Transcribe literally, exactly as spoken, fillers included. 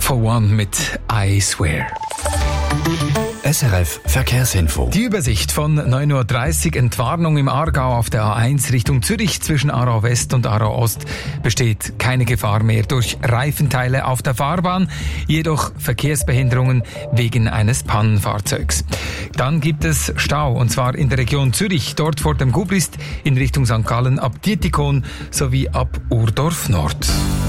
for One mit I Swear. S R F Verkehrsinfo. Die Übersicht von neun Uhr dreißig. Entwarnung im Aargau auf der A eins Richtung Zürich zwischen Aarau West und Aarau Ost besteht keine Gefahr mehr durch Reifenteile auf der Fahrbahn, jedoch Verkehrsbehinderungen wegen eines Pannenfahrzeugs. Dann gibt es Stau, und zwar in der Region Zürich, dort vor dem Gubrist in Richtung Sankt Gallen ab Dietikon sowie ab Urdorf Nord.